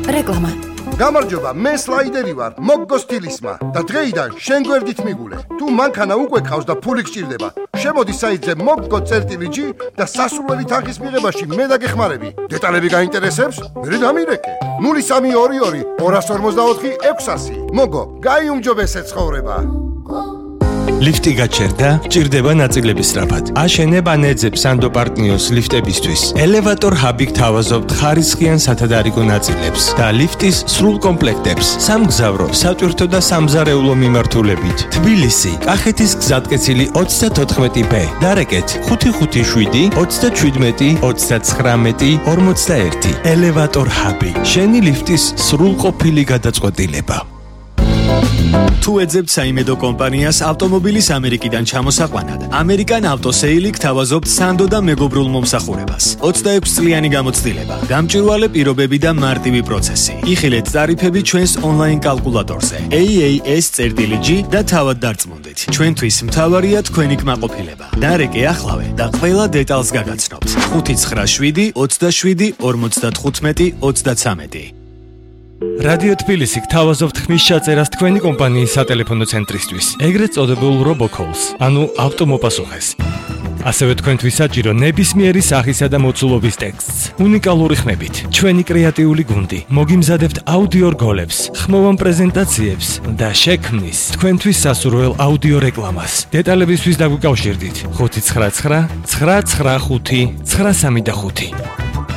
რეკლამა. გამარჯობა, მე სლაიდერი ვარ, მოგგო სტილისმა და დღეიდან შენ გვერდით მიგულე. თუ მანქანა უკვე ყავს და ფული გჭირდება, შემოდი საიტზე moggo.gi და სასურველი თანხის მიღებაში მე დაგეხმარები. დეტალები გაინტერესებს? მე დამირეკე. 0322 244 600. მოგო, გაიუმჯობესე ცხოვრება. ლიფტი გაჩერდა, ჭირდება ნაწილების სწრაფად. აშენებ ან ეძებ სანდო პარტნიოს ლიფტებისთვის. ელევატორ ჰაბი გთავაზობთ ხარისხიან სათადარიგო ნაწილებს და ლიფტის სრულ კომპლექტებს. სამგზავრო, სატვირთო და სამზარეულო მიმართულებით. თბილისი, კახეთის გზატკეცილი 34B. დარეკეთ 557 37 39 41. ელევატორ ჰაბი. შენი ლიფტის სრულყოფილი გადაწყვეტილება. თუ ეძებთ საიმედო კომპანიას ავტომობილის ამერიკიდან ჩამოსაყვანად, ამერიკან ავტოსეილი გთავაზობთ სანდო და მეგობრულ მომსახურებას. 26 წლიანი გამოცდილება, გამჭვირვალე პირობები და მარტივი პროცესი. იხილეთ ტარიფები ჩვენს ონლაინ კალკულატორზე. AAS.G და თავად დარწმუნდით. ჩვენთვის მთავარია თქვენი კმაყოფილება. დარეკე ახლავე და ყველა დეტალს გაგაცნობთ. 597 27 55 33. რადიო თბილისი გთავაზობთ ხმის ჩაწერას თქვენი კომპანიის სატელეფონო ცენტრისთვის, ეგრეთ წოდებულ RoboCalls, ანუ ავტომოპასუხეს. ასევე თქვენთვის საჭირო ნებისმიერი სახისა და მოცულობის ტექსტს, უნიკალური ხმებით, ჩვენი კრეატიული გუნდი, მოგიმზადებთ აუდიო რგოლებს, ხმოვან პრეზენტაციებს და შექმნის თქვენთვის სასურველ აუდიო რეკლამას. დეტალებისთვის დაგვიკავშირდით 599 995 935.